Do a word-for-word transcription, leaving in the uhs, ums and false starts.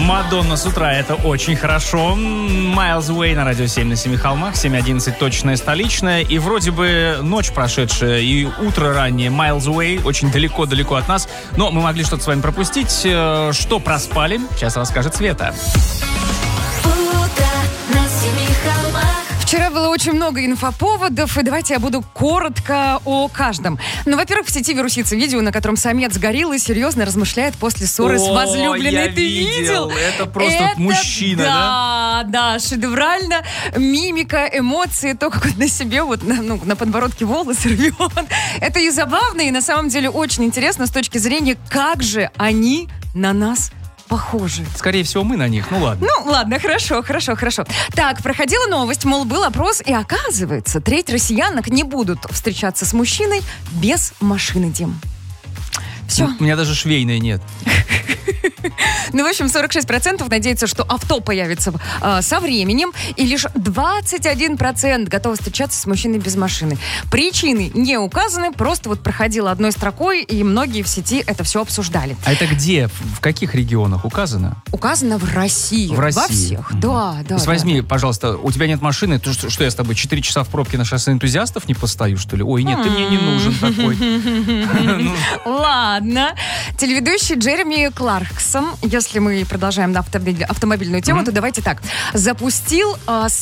Мадонна с утра, это очень хорошо. Miles Away на радио семь на семи холмах, семь одиннадцать точное столичное. И вроде бы ночь прошедшая и утро раннее. Miles Away, очень далеко-далеко от нас. Но мы могли что-то с вами пропустить. Что проспали, сейчас расскажет Света. Вчера было очень много инфоповодов, и давайте я буду коротко о каждом. Ну, во-первых, в сети вирусится видео, на котором самец гориллы серьезно размышляет после ссоры О, с возлюбленной. я Ты видел? видел? Это просто Это, мужчина, да? Да, да, шедеврально. Мимика, эмоции, то, как он на себе, вот на, ну, на подбородке волосы рвет. Это и забавно, и на самом деле очень интересно с точки зрения, как же они на нас похожи. Скорее всего, мы на них, ну ладно. Ну, ладно, хорошо, хорошо, хорошо. Так, проходила новость, мол, был опрос, и оказывается, треть россиянок не будут встречаться с мужчиной без машины, Дим. Все. У меня даже швейной нет. Ну, в общем, сорок шесть процентов надеются, что авто появится э, со временем, и лишь двадцать один процент готовы встречаться с мужчиной без машины. Причины не указаны, просто вот проходило одной строкой, и многие в сети это все обсуждали. А это где? В каких регионах указано? Указано в России. В России. Во всех, mm-hmm. да, да. То есть да. возьми, пожалуйста, у тебя нет машины, то что, что я с тобой четыре часа в пробке на шоссе энтузиастов не постою, что ли? Ой, нет, ты мне не нужен такой. Ладно. Телеведущий Джереми Кларксон, если мы продолжаем на автомобильную тему, то давайте так. Запустил